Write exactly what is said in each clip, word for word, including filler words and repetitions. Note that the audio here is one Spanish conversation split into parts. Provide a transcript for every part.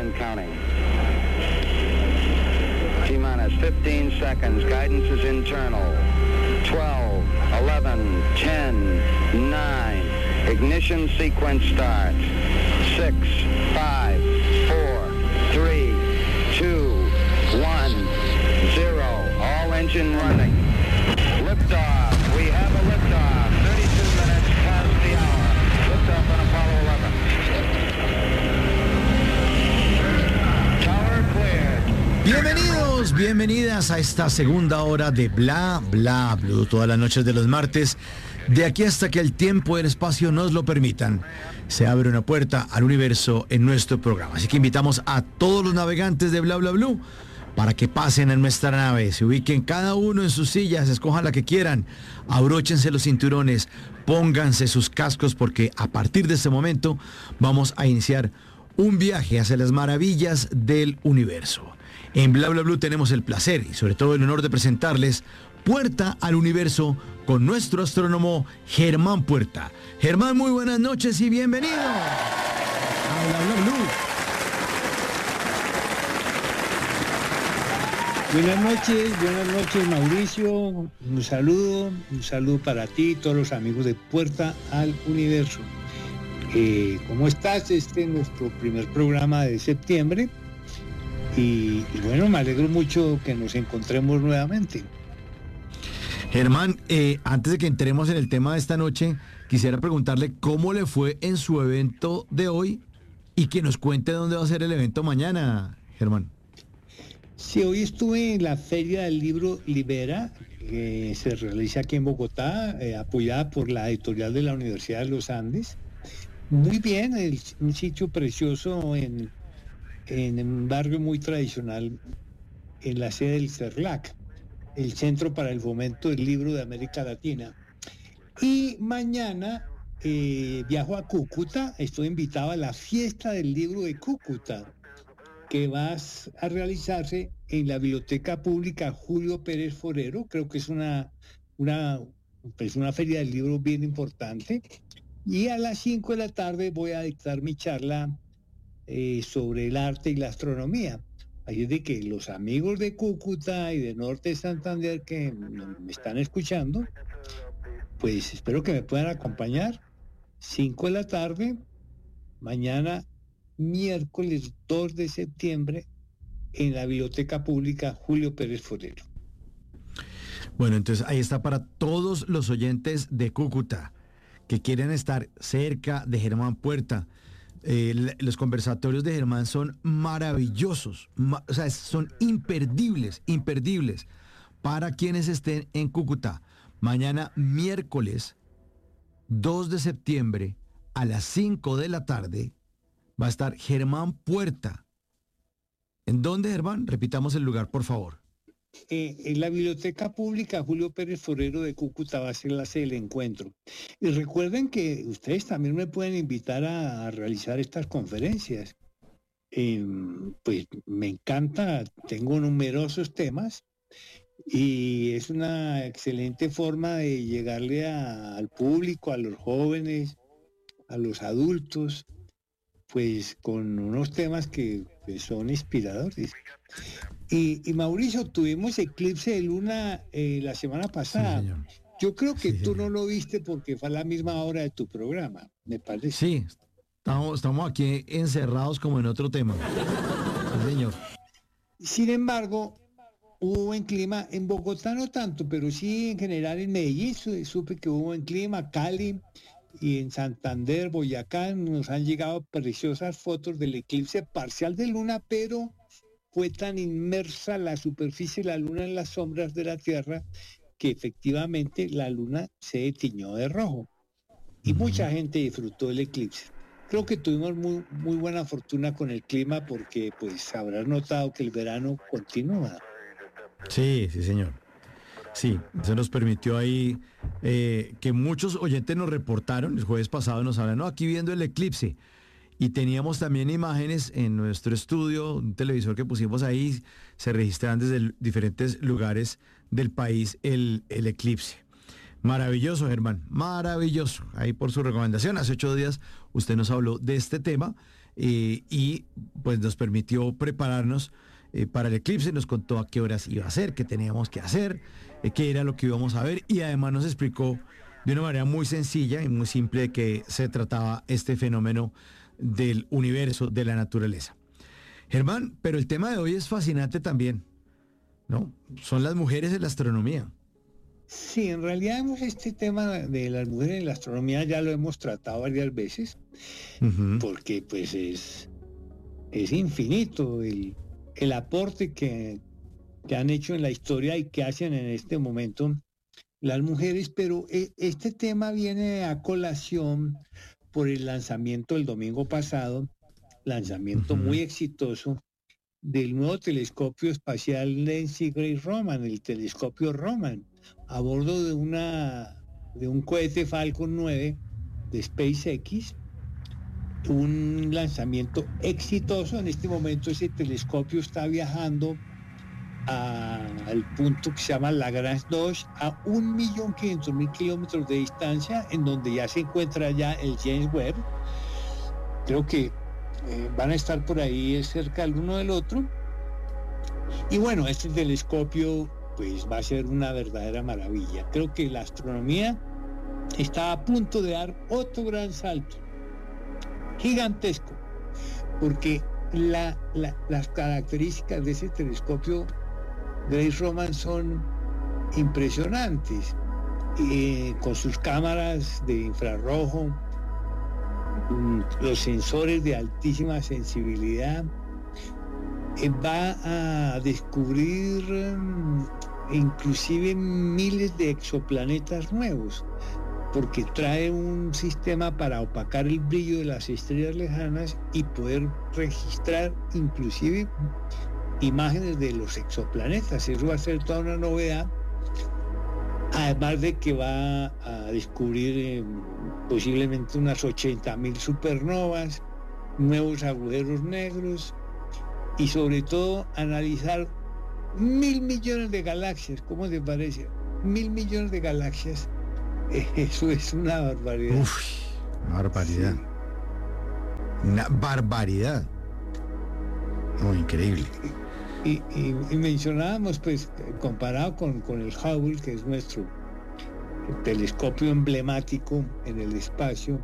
and counting. T-minus fifteen seconds. Guidance is internal. twelve, eleven, ten, nine. Ignition sequence starts. six, five, four, three, two, one, zero. All engine running. Liftoff. We have a liftoff. thirty-two minutes past the hour. Liftoff on Apollo eleven. Tower cleared. Bienvenidos, bienvenidas a esta segunda hora de Bla Bla Blue, todas las noches de los martes, de aquí hasta que el tiempo y el espacio nos lo permitan. Se abre una puerta al universo en nuestro programa, así que invitamos a todos los navegantes de Bla Bla Blue para que pasen en nuestra nave, se ubiquen cada uno en sus sillas, escojan la que quieran, abróchense los cinturones, pónganse sus cascos, porque a partir de este momento vamos a iniciar un viaje hacia las maravillas del universo. En Bla Bla Blue tenemos el placer y sobre todo el honor de presentarles Puerta al Universo con nuestro astrónomo Germán Puerta. Germán, muy buenas noches y bienvenido a Bla Bla Blue. Buenas noches, buenas noches Mauricio, un saludo, un saludo para ti y todos los amigos de Puerta al Universo. Eh, ¿Cómo estás? Este es nuestro primer programa de septiembre y, y bueno, me alegro mucho que nos encontremos nuevamente. Germán, eh, antes de que entremos en el tema de esta noche, quisiera preguntarle cómo le fue en su evento de hoy y que nos cuente dónde va a ser el evento mañana, Germán. Sí, hoy estuve en la Feria del Libro Libera, que se realiza aquí en Bogotá, eh, apoyada por la editorial de la Universidad de los Andes. Muy bien, el, un sitio precioso en, en un barrio muy tradicional, en la sede del CERLAC, el Centro para el Fomento del Libro de América Latina. Y mañana eh, viajo a Cúcuta, estoy invitado a la Fiesta del Libro de Cúcuta, que va a realizarse en la Biblioteca Pública Julio Pérez Forero. Creo que es una, una, pues una feria del libro bien importante. Y a las cinco de la tarde voy a dictar mi charla eh, sobre el arte y la astronomía. Así es de que los amigos de Cúcuta y de Norte de Santander que me están escuchando, pues espero que me puedan acompañar. cinco de la tarde, mañana miércoles dos de septiembre, en la Biblioteca Pública Julio Pérez Forero. Bueno, entonces ahí está para todos los oyentes de Cúcuta que quieren estar cerca de Germán Puerta. Eh, los conversatorios de Germán son maravillosos, ma- o sea, son imperdibles, imperdibles para quienes estén en Cúcuta. Mañana miércoles dos de septiembre a las cinco de la tarde va a estar Germán Puerta. ¿En dónde, Germán? Repitamos el lugar, por favor. Eh, en la Biblioteca Pública Julio Pérez Forero de Cúcuta va a ser la sede del encuentro. Y recuerden que ustedes también me pueden invitar a, a realizar estas conferencias. Eh, pues me encanta, tengo numerosos temas y es una excelente forma de llegarle a, al público, a los jóvenes, a los adultos, pues con unos temas que, que son inspiradores. Y, y Mauricio, tuvimos eclipse de luna eh, la semana pasada. Sí, Yo creo que Sí, tú señor. no lo viste porque fue a la misma hora de tu programa, me parece. Sí, estamos, estamos aquí encerrados como en otro tema. Sí, señor. Sin embargo, hubo buen clima en Bogotá, no tanto, pero sí en general en Medellín su- supe que hubo buen clima, Cali y en Santander, Boyacá, nos han llegado preciosas fotos del eclipse parcial de luna, pero fue tan inmersa la superficie de la luna en las sombras de la Tierra que efectivamente la luna se tiñó de rojo y Ujú. mucha gente disfrutó del eclipse. Creo que tuvimos muy, muy buena fortuna con el clima porque pues habrás notado que el verano continúa. Sí, sí, señor. Sí, eso nos permitió ahí eh, que muchos oyentes nos reportaron, el jueves pasado nos hablan, no, aquí viendo el eclipse. Y teníamos también imágenes en nuestro estudio, un televisor que pusimos ahí, se registran desde el- diferentes lugares del país el, el eclipse. Maravilloso, Germán, maravilloso. Ahí por su recomendación, hace ocho días usted nos habló de este tema eh, y pues nos permitió prepararnos eh, para el eclipse, nos contó a qué horas iba a ser, qué teníamos que hacer, eh, qué era lo que íbamos a ver, y además nos explicó de una manera muy sencilla y muy simple de qué se trataba este fenómeno del universo, de la naturaleza. Germán, pero el tema de hoy es fascinante también, ¿no? Son las mujeres en la astronomía. Sí, en realidad hemos este tema de las mujeres en la astronomía ya lo hemos tratado varias veces, uh-huh. porque pues es, es infinito el, el aporte que, que han hecho en la historia y que hacen en este momento las mujeres, pero este tema viene a colación por el lanzamiento el domingo pasado, lanzamiento uh-huh. muy exitoso del nuevo telescopio espacial Nancy Grace Roman, el telescopio Roman, a bordo de una de un cohete Falcon nueve de SpaceX, un lanzamiento exitoso. En este momento ese telescopio está viajando a, al punto que se llama Lagrange dos, a un millón quinientos mil kilómetros de distancia, en donde ya se encuentra ya el James Webb. Creo que eh, van a estar por ahí cerca el uno del otro. Y bueno, este telescopio pues va a ser una verdadera maravilla. Creo que la astronomía está a punto de dar otro gran salto, gigantesco, porque la, la, las características de ese telescopio Grace Roman son impresionantes, eh, con sus cámaras de infrarrojo, los sensores de altísima sensibilidad. Eh, va a descubrir eh, inclusive miles de exoplanetas nuevos, porque trae un sistema para opacar el brillo de las estrellas lejanas y poder registrar inclusive imágenes de los exoplanetas. Eso va a ser toda una novedad, además de que va a descubrir eh, posiblemente unas ochenta mil supernovas, nuevos agujeros negros y sobre todo analizar mil millones de galaxias. ¿Cómo te parece? Mil millones de galaxias. Eso es una barbaridad. Uf, una barbaridad. Sí. Una barbaridad. Oh, increíble. Y, y, y mencionábamos, pues, comparado con, con el Hubble, que es nuestro telescopio emblemático en el espacio,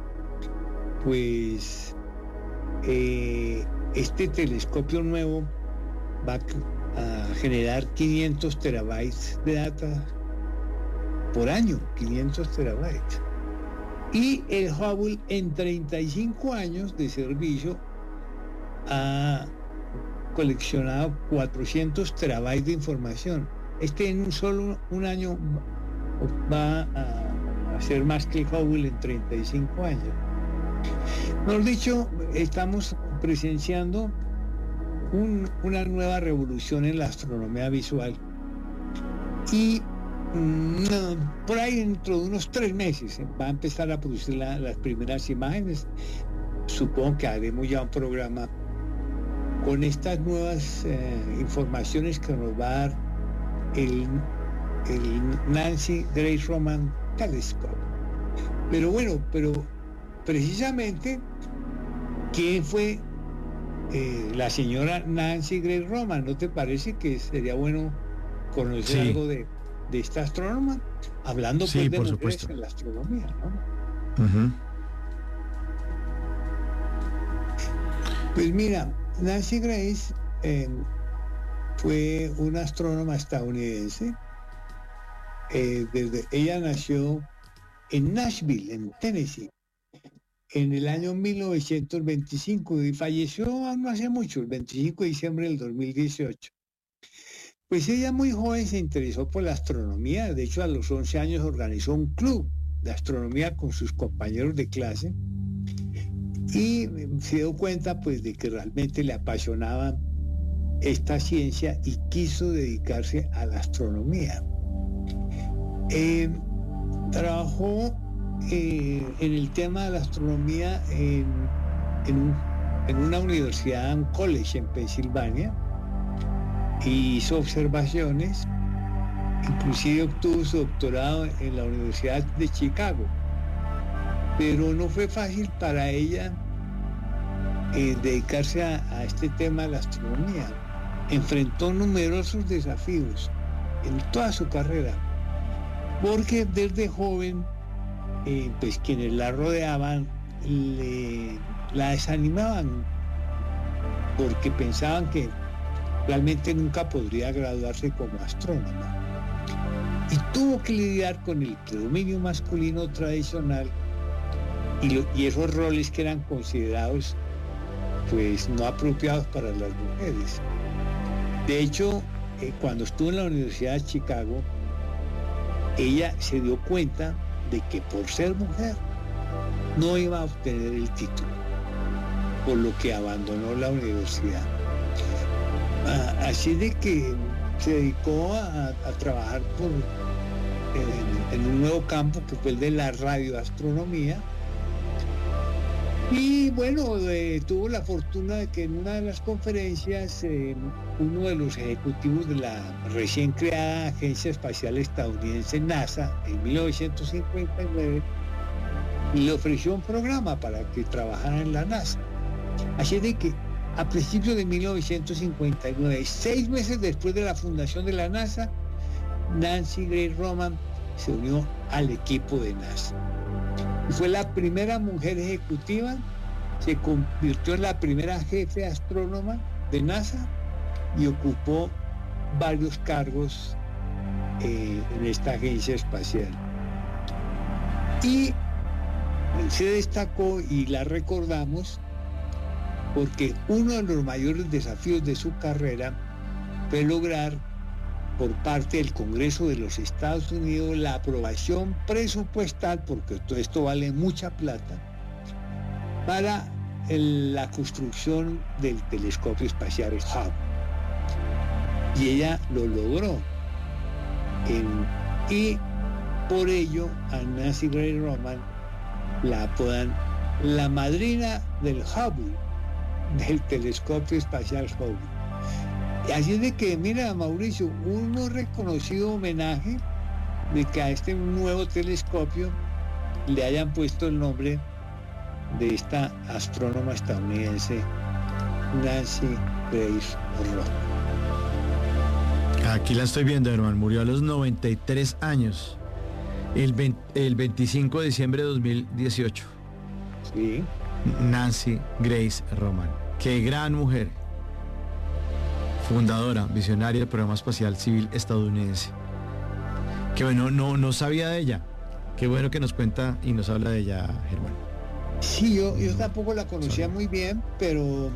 pues eh, este telescopio nuevo va a generar quinientos terabytes de data por año, quinientos terabytes. Y el Hubble en treinta y cinco años de servicio ha coleccionado cuatrocientos terabytes de información. Este en un solo un año va a hacer más que el Hubble en treinta y cinco años. Mejor dicho, estamos presenciando un, una nueva revolución en la astronomía visual. Y No, por ahí dentro de unos tres meses va a empezar a producir la, las primeras imágenes. Supongo que haremos ya un programa con estas nuevas eh, informaciones que nos va a dar el, el Nancy Grace Roman Telescope. Pero bueno, pero precisamente, ¿quién fue eh, la señora Nancy Grace Roman? ¿No te parece que sería bueno conocer sí. algo de de esta astrónoma, hablando pues, sí, de por mujeres supuesto. en la astronomía, ¿no? Uh-huh. Pues mira, Nancy Grace eh, fue una astrónoma estadounidense. Eh, desde, ella nació en Nashville, en Tennessee, en el año mil novecientos veinticinco y falleció no hace mucho, el veinticinco de diciembre del dos mil dieciocho. Pues ella muy joven se interesó por la astronomía. De hecho, a los once años organizó un club de astronomía con sus compañeros de clase y se dio cuenta pues de que realmente le apasionaba esta ciencia y quiso dedicarse a la astronomía. Eh, trabajó eh, en el tema de la astronomía en, en, un, en una universidad, en un college en Pensilvania, y hizo observaciones, inclusive obtuvo su doctorado en la Universidad de Chicago, pero no fue fácil para ella eh, dedicarse a, a este tema de la astronomía. Enfrentó numerosos desafíos en toda su carrera, porque desde joven, eh, pues quienes la rodeaban le, la desanimaban, porque pensaban que realmente nunca podría graduarse como astrónoma. Y tuvo que lidiar con el predominio masculino tradicional y, lo, y esos roles que eran considerados pues no apropiados para las mujeres. De hecho, eh, cuando estuvo en la Universidad de Chicago, ella se dio cuenta de que por ser mujer no iba a obtener el título, por lo que abandonó la universidad. Ah, así de que se dedicó a, a trabajar por, en, en un nuevo campo que fue el de la radioastronomía. Y bueno, eh, tuvo la fortuna de que en una de las conferencias eh, uno de los ejecutivos de la recién creada Agencia Espacial Estadounidense NASA en mil novecientos cincuenta y nueve le ofreció un programa para que trabajara en la NASA. Así de que a principios de mil novecientos cincuenta y nueve, seis meses después de la fundación de la NASA, Nancy Grace Roman se unió al equipo de NASA. Fue la primera mujer ejecutiva, se convirtió en la primera jefe astrónoma de NASA y ocupó varios cargos eh, en esta agencia espacial. Y se destacó y la recordamos porque uno de los mayores desafíos de su carrera fue lograr por parte del Congreso de los Estados Unidos la aprobación presupuestal, porque todo esto vale mucha plata, para el, la construcción del telescopio espacial Hubble. Y ella lo logró. En, y por ello a Nancy Grace Roman la apodan la madrina del Hubble, del telescopio espacial Hubble. Así es de que, mira, Mauricio, un muy reconocido homenaje de que a este nuevo telescopio le hayan puesto el nombre de esta astrónoma estadounidense, Nancy Grace Roman. Aquí la estoy viendo, hermano. Murió a los noventa y tres años, el, veinte, el veinticinco de diciembre de dos mil dieciocho. Sí. Nancy Grace Roman. Qué gran mujer. Fundadora, visionaria del programa espacial civil estadounidense. Qué bueno, no, no sabía de ella. Qué bueno que nos cuenta y nos habla de ella, Germán. Sí, yo, yo tampoco la conocía muy bien, pero uh,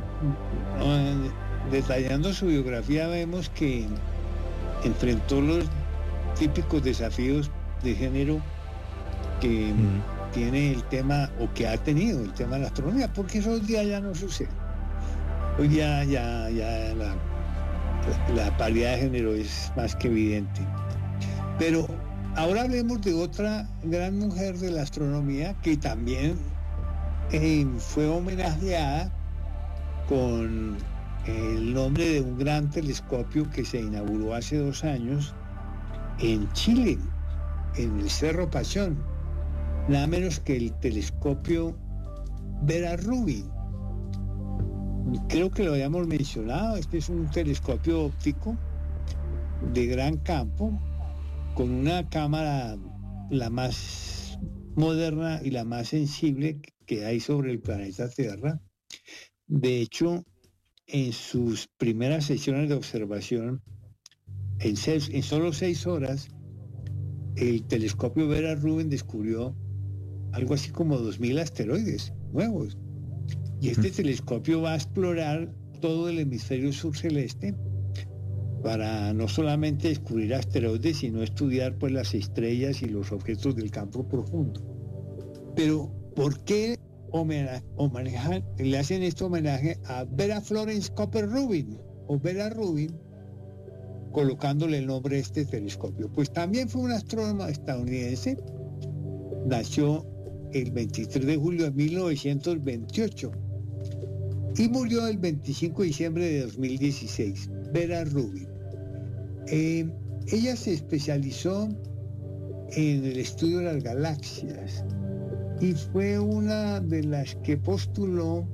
detallando su biografía vemos que enfrentó los típicos desafíos de género que mm. tiene el tema, o que ha tenido el tema de la astronomía, porque esos días ya no sucede. Hoy ya, ya, ya la, la paridad de género es más que evidente. Pero ahora hablemos de otra gran mujer de la astronomía que también eh, fue homenajeada con el nombre de un gran telescopio que se inauguró hace dos años en Chile, en el Cerro Pasión, nada menos que el telescopio Vera Rubin. Creo que lo habíamos mencionado, este es un telescopio óptico de gran campo, con una cámara la más moderna y la más sensible que hay sobre el planeta Tierra. De hecho, en sus primeras sesiones de observación, en, seis, en solo seis horas, el telescopio Vera Rubin descubrió algo así como dos mil asteroides nuevos. Y este telescopio va a explorar todo el hemisferio sur celeste para no solamente descubrir asteroides, sino estudiar pues las estrellas y los objetos del campo profundo. Pero, ¿por qué homenaje, homenaje, le hacen este homenaje a Vera Florence Cooper Rubin o Vera Rubin, colocándole el nombre de este telescopio? Pues también fue una astrónoma estadounidense, nació el veintitrés de julio de mil novecientos veintiocho y murió el veinticinco de diciembre de dos mil dieciséis, Vera Rubin. Eh, ella se especializó en el estudio de las galaxias y fue una de las que postuló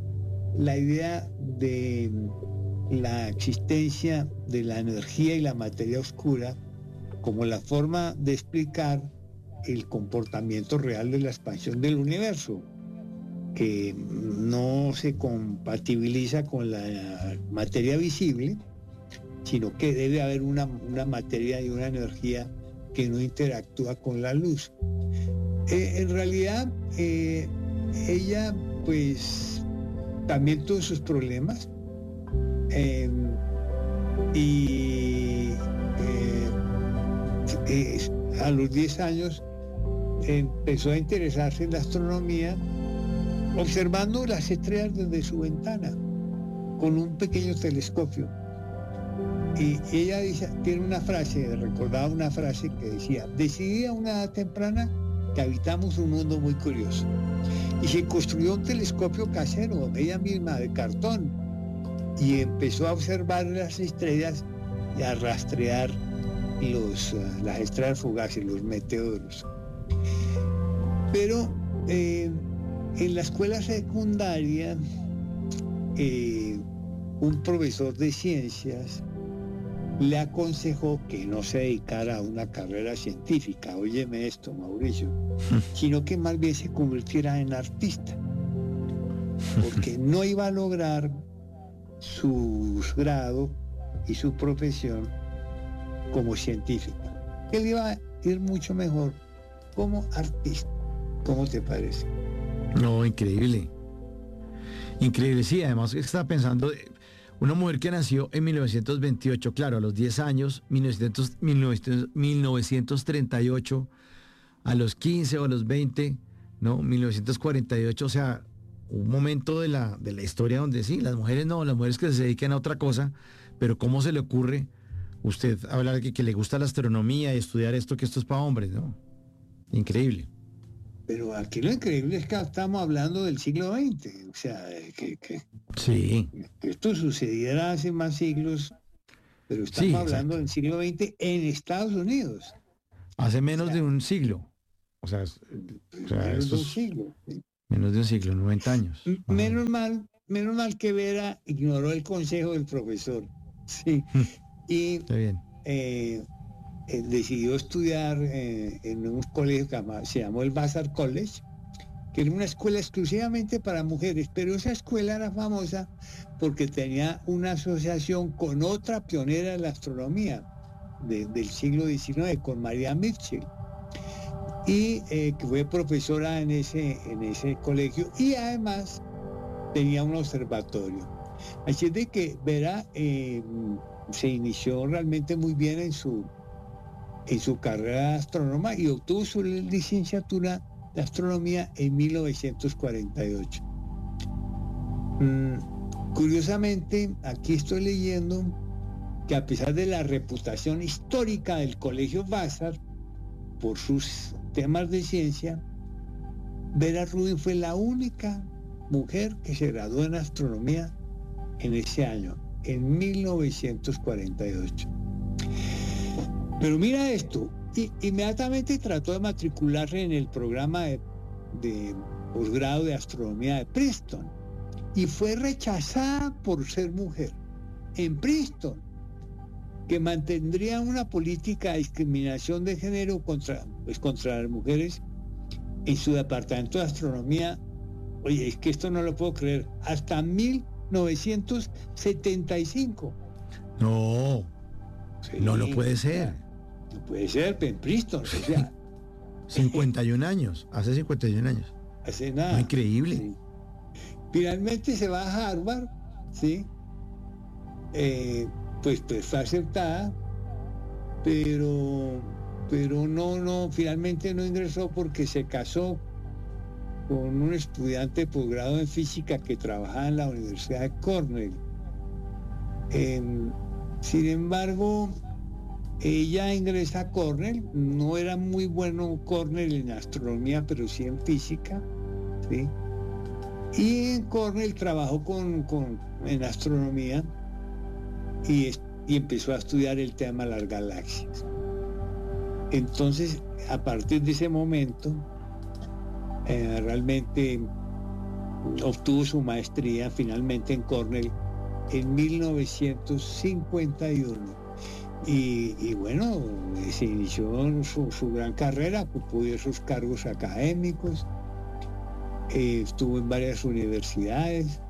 la idea de la existencia de la energía y la materia oscura como la forma de explicar el comportamiento real de la expansión del universo, que no se compatibiliza con la materia visible, sino que debe haber una, una materia y una energía que no interactúa con la luz. Eh, en realidad, eh, ella pues también tuvo sus problemas eh, y eh, eh, a los diez años empezó a interesarse en la astronomía, observando las estrellas desde su ventana con un pequeño telescopio. Y ella dice, tiene una frase, recordaba una frase que decía: decidí a una edad temprana que habitamos un mundo muy curioso. Y se construyó un telescopio casero, ella misma, de cartón, y empezó a observar las estrellas y a rastrear los, uh, las estrellas fugaces, los meteoros. Pero eh, en la escuela secundaria, eh, un profesor de ciencias le aconsejó que no se dedicara a una carrera científica, óyeme esto, Mauricio, sino que más bien se convirtiera en artista, porque no iba a lograr su grado y su profesión como científico. Él iba a ir mucho mejor como artista. ¿Cómo te parece? No, increíble. Increíble, sí, además estaba pensando, una mujer que nació en mil novecientos veintiocho, claro, a los diez años, mil novecientos, mil novecientos, mil novecientos treinta y ocho, a los quince o a los veinte, ¿no? mil novecientos cuarenta y ocho, o sea, un momento de la, de la historia donde sí, las mujeres no, las mujeres que se dedican a otra cosa, pero ¿cómo se le ocurre usted hablar que, que le gusta la astronomía y estudiar esto, que esto es para hombres, ¿no? Increíble. Pero aquí lo increíble es que estamos hablando del siglo veinte, o sea, que, que, sí. que esto sucediera hace más siglos, pero estamos sí, hablando del siglo veinte en Estados Unidos. Hace menos o sea, de un siglo. O sea, o sea menos de un siglo. Sí. Menos de un siglo, noventa años. Menos ah. mal, menos mal que Vera ignoró el consejo del profesor. Sí. Y está bien. Eh, eh, decidió estudiar eh, en un colegio que llama, se llamó el Vassar College, que era una escuela exclusivamente para mujeres, pero esa escuela era famosa porque tenía una asociación con otra pionera de la astronomía de, del siglo diecinueve, con María Mitchell, y eh, que fue profesora en ese, en ese colegio, y además tenía un observatorio. Así es de que Vera eh, se inició realmente muy bien en su, en su carrera de astrónoma y obtuvo su licenciatura de astronomía en mil novecientos cuarenta y ocho. Mm, curiosamente, aquí estoy leyendo que a pesar de la reputación histórica del Colegio Vassar por sus temas de ciencia, Vera Rubin fue la única mujer que se graduó en astronomía en ese año, en mil novecientos cuarenta y ocho. Pero mira esto, y, inmediatamente trató de matricularse en el programa de, de posgrado de astronomía de Princeton y fue rechazada por ser mujer en Princeton, que mantendría una política de discriminación de género contra, pues, contra las mujeres en su departamento de astronomía. Oye, es que esto no lo puedo creer, hasta mil novecientos setenta y cinco. No, sí, no lo puede ser. No puede ser, en Princeton, o sea. cincuenta y un años, hace cincuenta y un años. Hace nada. No, increíble. Sí. Finalmente se va a Harvard, ¿sí? Eh, pues, pues fue aceptada, pero, pero no, no, finalmente no ingresó porque se casó con un estudiante de posgrado en física que trabajaba en la Universidad de Cornell. Eh, sin embargo, ella ingresa a Cornell, no era muy bueno Cornell en astronomía, pero sí en física, ¿sí? Y en Cornell trabajó con, con, en astronomía y, y empezó a estudiar el tema de las galaxias. Entonces, a partir de ese momento, Eh, realmente obtuvo su maestría finalmente en Cornell en mil novecientos cincuenta y uno. Y, y bueno, se inició su, su gran carrera, ocupó diversos cargos académicos, eh, estuvo en varias universidades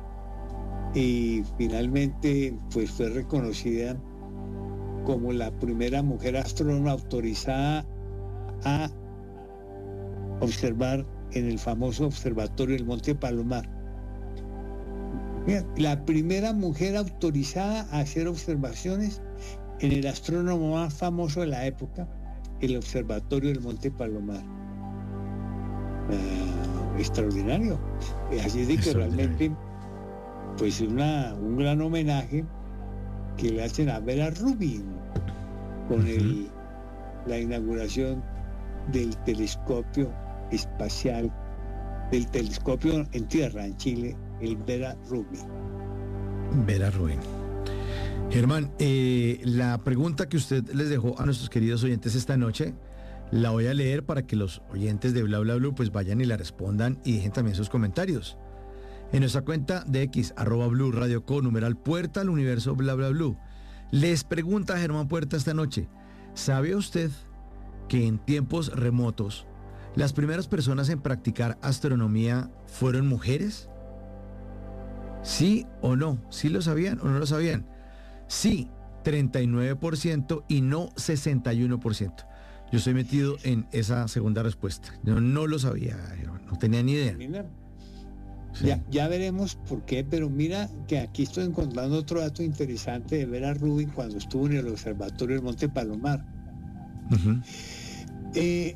y finalmente pues fue reconocida como la primera mujer astrónoma autorizada a observar en el famoso observatorio del Monte Palomar. Mira, la primera mujer autorizada a hacer observaciones en el astrónomo más famoso de la época, el observatorio del Monte Palomar. Uh, extraordinario. Así es de que realmente pues es una, un gran homenaje que le hacen a Vera Rubin con el, la inauguración del telescopio espacial, del telescopio en tierra, en Chile, el Vera Rubin. Vera Rubin. Germán, eh, la pregunta que usted les dejó a nuestros queridos oyentes esta noche, la voy a leer para que los oyentes de Bla Bla Blue pues vayan y la respondan y dejen también sus comentarios. En nuestra cuenta de X, arroba Blue Radio Co, numeral Puerta al Universo Bla Bla Blue. Les pregunta Germán Puerta esta noche, ¿sabe usted que en tiempos remotos las primeras personas en practicar astronomía fueron mujeres? ¿Sí o no? ¿Sí lo sabían o no lo sabían? Sí, treinta y nueve por ciento y no sesenta y uno por ciento. Yo estoy metido en esa segunda respuesta. Yo no lo sabía, no tenía ni idea. Mira, Sí. ya, ya veremos por qué, pero mira que aquí estoy encontrando otro dato interesante de Vera Rubin cuando estuvo en el observatorio del Monte Palomar. Uh-huh. Eh,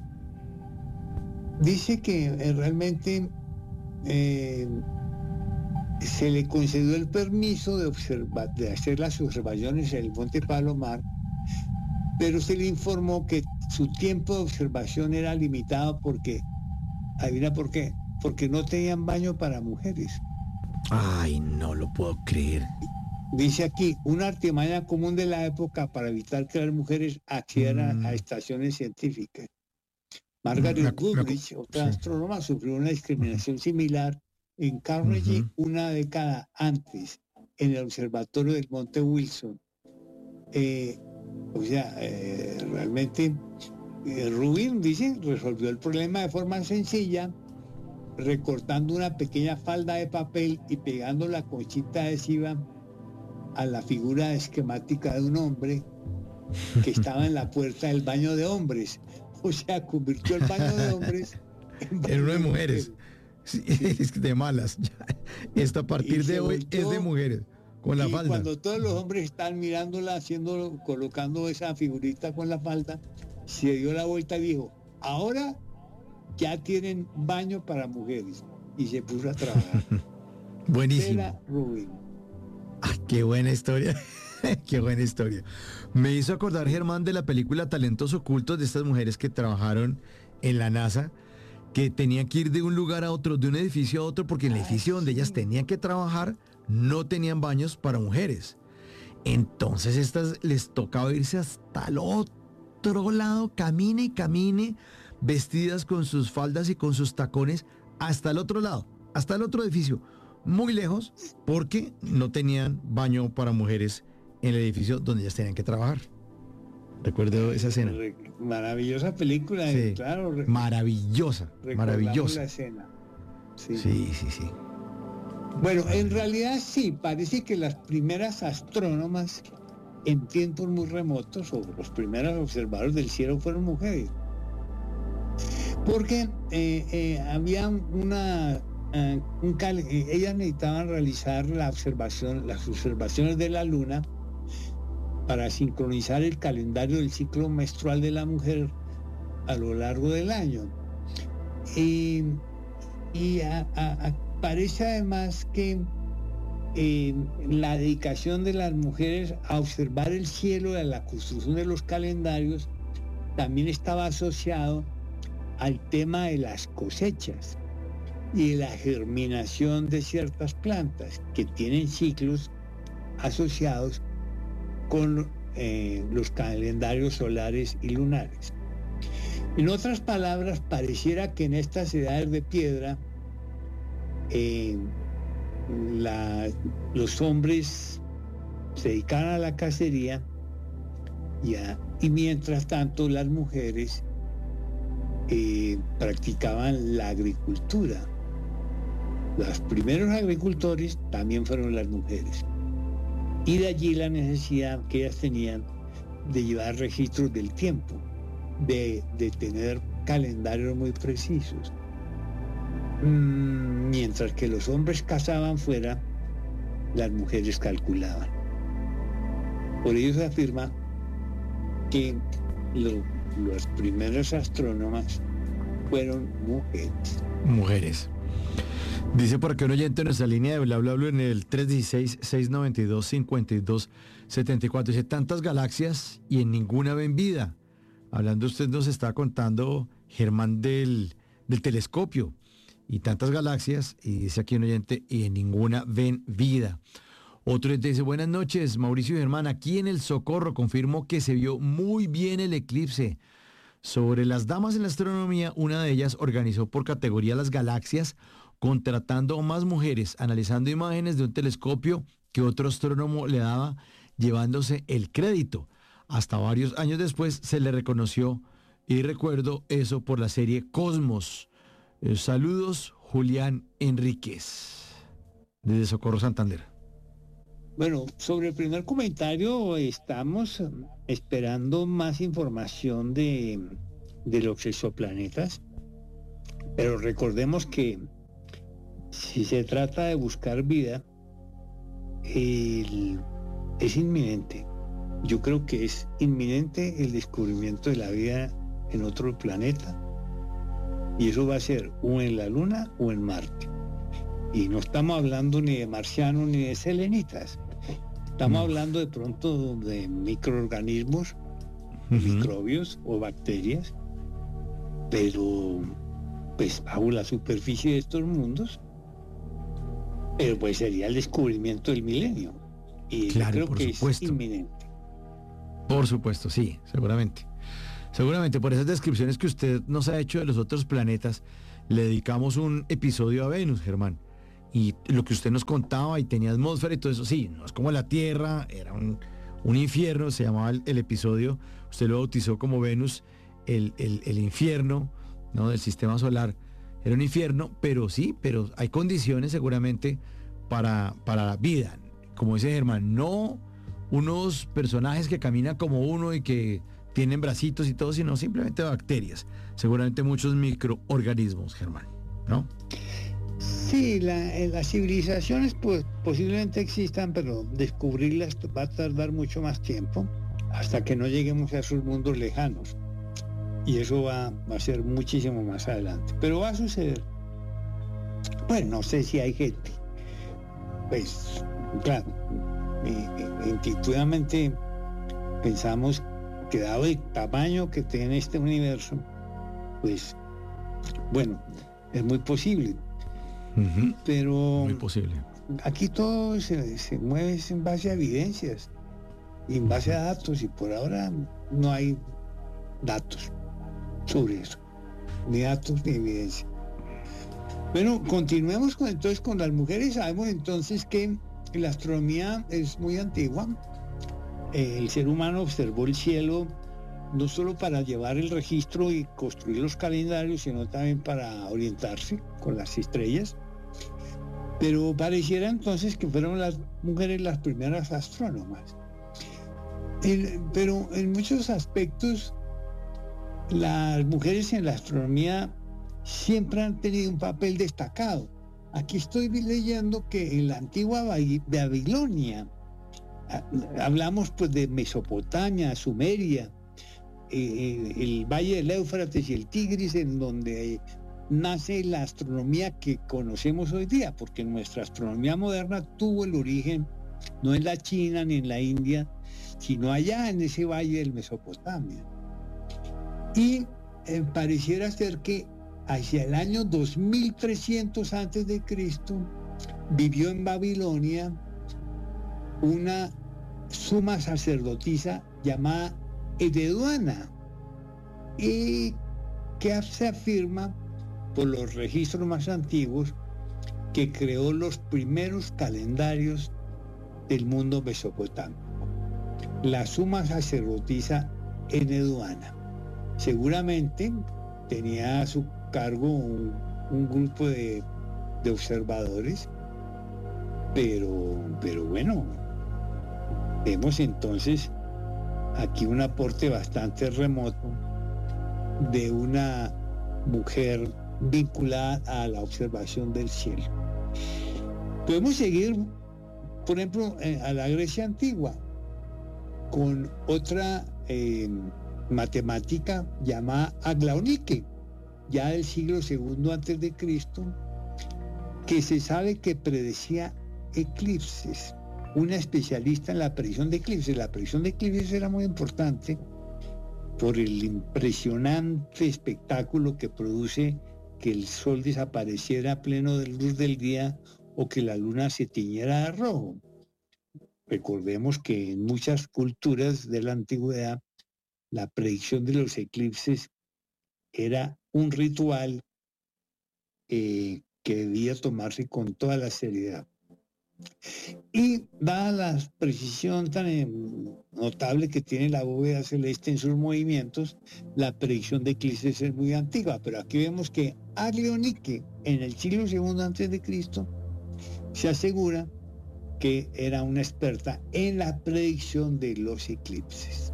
dice que eh, realmente eh, se le concedió el permiso de, observar, de hacer las observaciones en el Monte Palomar, pero se le informó que su tiempo de observación era limitado porque, adivina por qué, porque no tenían baño para mujeres. Ay, no lo puedo creer. Dice aquí, una artimaña común de la época para evitar que las mujeres accedieran Mm. a estaciones científicas. Margaret Me- me- Goodrich, otra sí. astrónoma, sufrió una discriminación similar en Carnegie Ujú. una década antes, en el observatorio del Monte Wilson. Eh, o sea, eh, realmente eh, Rubin, dice, resolvió el problema de forma sencilla, recortando una pequeña falda de papel y pegando la conchita adhesiva a la figura esquemática de un hombre que estaba en la puerta del baño de hombres. O sea, convirtió el baño de hombres en, baño En uno de mujeres. Sí, es que de malas. Esto a partir Y se de hoy volteó, es de mujeres, con la y falda. cuando todos los hombres están mirándola, haciendo, colocando esa figurita con la falda, se dio la vuelta y dijo, ahora ya tienen baño para mujeres. Y se puso a trabajar. Buenísimo. Vera Rubin. Ah, qué buena historia. Qué buena historia. Me hizo acordar, Germán, de la película Talentos Ocultos, de estas mujeres que trabajaron en la NASA, que tenían que ir de un lugar a otro, de un edificio a otro, porque en el Ah, edificio donde sí. ellas tenían que trabajar no tenían baños para mujeres. Entonces estas les tocaba irse hasta el otro lado, camine y camine, vestidas con sus faldas y con sus tacones, hasta el otro lado, hasta el otro edificio, muy lejos, porque no tenían baño para mujeres en el edificio donde ellas tenían que trabajar. Recuerdo esa escena. Re- Maravillosa película, Sí. eh, claro. re- Maravillosa, recordamos maravillosa. la escena. Sí. Sí, sí, sí. Bueno, en realidad sí, parece que las primeras astrónomas en tiempos muy remotos, o los primeros observadores del cielo, fueron mujeres. Porque eh, eh, había una... eh, un cal- eh, ellas necesitaban realizar la observación, las observaciones de la luna para sincronizar el calendario del ciclo menstrual de la mujer a lo largo del año. Y, y a- a- a- parece además que eh, la dedicación de las mujeres a observar el cielo y a la construcción de los calendarios también estaba asociado al tema de las cosechas y de la germinación de ciertas plantas que tienen ciclos asociados con eh, los calendarios solares y lunares. En otras palabras, pareciera que en estas edades de piedra eh, la, los hombres se dedicaban a la cacería y, a, y mientras tanto las mujeres eh, practicaban la agricultura. Los primeros agricultores también fueron las mujeres. Y de allí la necesidad que ellas tenían de llevar registros del tiempo, de, de tener calendarios muy precisos. Mm, mientras que los hombres cazaban fuera, las mujeres calculaban. Por ello se afirma que lo, los primeros astrónomas fueron mujeres. Mujeres. Dice por aquí un oyente en nuestra línea de bla bla bla en el tres uno seis, seis nueve dos, cinco dos siete cuatro. Dice tantas galaxias y en ninguna ven vida. Hablando usted nos está contando, Germán, del, del telescopio. Y tantas galaxias, y dice aquí un oyente, y en ninguna ven vida. Otro oyente dice, buenas noches, Mauricio y Germán, aquí en el Socorro confirmo que se vio muy bien el eclipse. Sobre las damas en la astronomía, una de ellas organizó por categoría las galaxias, contratando a más mujeres, analizando imágenes de un telescopio que otro astrónomo le daba, llevándose el crédito. Hasta varios años después se le reconoció, y recuerdo eso por la serie Cosmos. Eh, saludos, Julián Enríquez, desde Socorro, Santander. Bueno, sobre el primer comentario, estamos esperando más información de, de los exoplanetas, pero recordemos que si se trata de buscar vida, el, es inminente. Yo creo que es inminente el descubrimiento de la vida en otro planeta. Y eso va a ser o en la Luna o en Marte. Y no estamos hablando ni de marcianos ni de selenitas. Estamos hablando de pronto de microorganismos, uh-huh. microbios o bacterias, pero pues bajo la superficie de estos mundos, pero pues sería el descubrimiento del milenio. Y claro, creo por que supuesto. es inminente. Por supuesto, sí, seguramente. Seguramente por esas descripciones que usted nos ha hecho de los otros planetas, le dedicamos un episodio a Venus, Germán. Y lo que usted nos contaba y tenía atmósfera y todo eso, sí, no es como la Tierra, era un, un infierno, se llamaba el, el episodio, usted lo bautizó como Venus, el, el, el infierno, ¿no?, del sistema solar. Era un infierno, pero sí, pero hay condiciones seguramente para, para la vida. Como dice Germán, no unos personajes que caminan como uno y que tienen bracitos y todo, sino simplemente bacterias. Seguramente muchos microorganismos, Germán, ¿no? Sí, la, las civilizaciones pues posiblemente existan, pero descubrirlas va a tardar mucho más tiempo hasta que no lleguemos a esos mundos lejanos. Y eso va, va a ser muchísimo más adelante. Pero va a suceder. Bueno, no sé si hay gente. Pues, claro, intuitivamente pensamos que dado el tamaño que tiene este universo, pues, bueno, es muy posible. Uh-huh. Pero muy posible. Aquí todo se, se mueve en base a evidencias y en base a datos, y por ahora no hay datos sobre eso, ni datos ni evidencia. Bueno, continuemos con, entonces con las mujeres. Sabemos entonces que la astronomía es muy antigua. Eh, el ser humano observó el cielo no solo para llevar el registro y construir los calendarios, sino también para orientarse con las estrellas. Pero pareciera entonces que fueron las mujeres las primeras astrónomas. El, pero en muchos aspectos las mujeres en la astronomía siempre han tenido un papel destacado. Aquí estoy leyendo que en la antigua Babilonia, hablamos pues de Mesopotamia, Sumeria, eh, el valle del Éufrates y el Tigris, en donde nace la astronomía que conocemos hoy día, porque nuestra astronomía moderna tuvo el origen no en la China ni en la India, sino allá en ese valle del Mesopotamia. Y eh, pareciera ser que hacia el año dos mil trescientos antes de Cristo vivió en Babilonia una suma sacerdotisa llamada Ededuana, y que se afirma por los registros más antiguos que creó los primeros calendarios del mundo mesopotámico. La suma sacerdotisa Eneduana. Seguramente tenía a su cargo un, un grupo de, de observadores, pero, pero bueno, vemos entonces aquí un aporte bastante remoto de una mujer vinculada a la observación del cielo. Podemos seguir, por ejemplo, a la Grecia antigua, con otra eh, matemática llamada Aglaonike, ya del siglo segundo antes de Cristo, que se sabe que predecía eclipses. Una especialista en la predicción de eclipses. La predicción de eclipses era muy importante por el impresionante espectáculo que produce que el sol desapareciera a pleno de luz del día o que la luna se tiñera de rojo. Recordemos que en muchas culturas de la antigüedad la predicción de los eclipses era un ritual eh, que debía tomarse con toda la seriedad. Y dada la precisión tan eh, notable que tiene la bóveda celeste en sus movimientos, la predicción de eclipses es muy antigua, pero aquí vemos que Aglaonike, en el siglo segundo antes de Cristo, se asegura que era una experta en la predicción de los eclipses.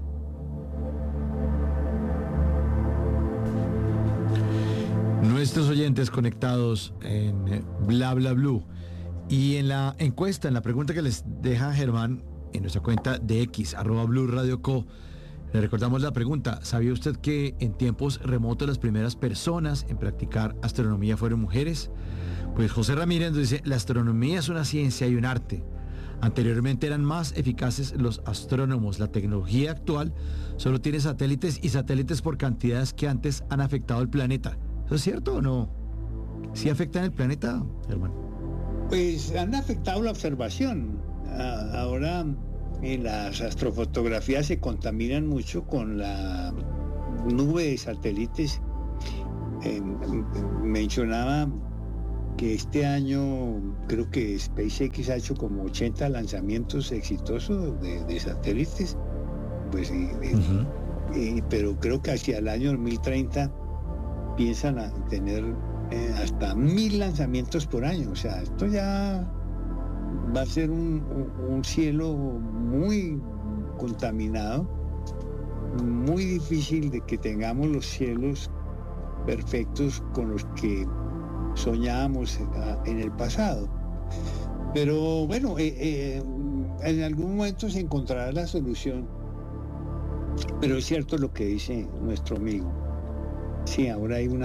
Nuestros oyentes conectados en Bla Bla Blue. Y en la encuesta, en la pregunta que les deja Germán en nuestra cuenta de X, arroba Blue Radio Co, le recordamos la pregunta: ¿sabía usted que en tiempos remotos las primeras personas en practicar astronomía fueron mujeres? Pues José Ramírez nos dice: la astronomía es una ciencia y un arte. Anteriormente eran más eficaces los astrónomos. La tecnología actual solo tiene satélites y satélites por cantidades que antes han afectado el planeta. ¿Eso es cierto o no? ¿Sí afectan el planeta, Germán? Pues han afectado la observación. Ahora en las astrofotografías se contaminan mucho con la nube de satélites. Eh, mencionaba que este año creo que SpaceX ha hecho como ochenta lanzamientos exitosos de, de satélites. Pues, eh, uh-huh. eh, pero creo que hacia el año dos mil treinta piensan a tener Eh, hasta mil lanzamientos por año. O sea, esto ya va a ser un, un, un cielo muy contaminado, muy difícil de que tengamos los cielos perfectos con los que soñábamos en el pasado. Pero bueno, eh, eh, en algún momento se encontrará la solución. Pero es cierto lo que dice nuestro amigo. Sí, ahora hay una